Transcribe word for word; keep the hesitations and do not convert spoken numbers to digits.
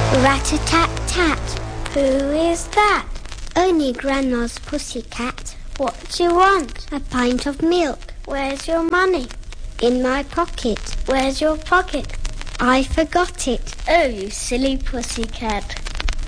Rat-a-tat-tat. Who is that? Only Grandma's pussycat. What do you want? A pint of milk. Where's your money? In my pocket. Where's your pocket? I forgot it. Oh, you silly pussycat.